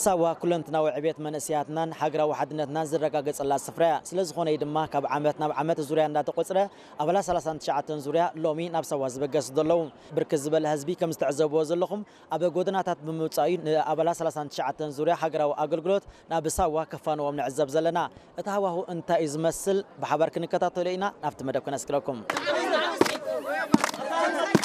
سوا كلنتنا وعبيت منسياتنا حجرا وحدنتنا زرقا الله سفرة سلز خوني دما كاب عمتنا بعمت زوريا نات قصرة أبلا سلاسان تشعتن زوريا لومين أبسا وزبقس دلهم بركز بالهزبي كم استعزب وزلهم أبا جودنا تات بمتصاين أبلا سلاسان تشعتن زوريا حجرا وأقلقلوت نابسوا كفان ومن عزب زلنا اتهواه أنت إزمسل بحبر كنكتات لينا نفت مدبكنا سكركم